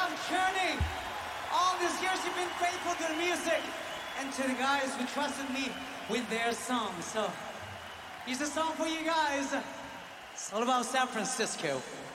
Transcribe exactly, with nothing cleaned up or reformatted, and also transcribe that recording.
long journey. All these years you've been faithful to the music and to the guys who trusted me with their songs. So here's a song for you guys. It's all about San Francisco.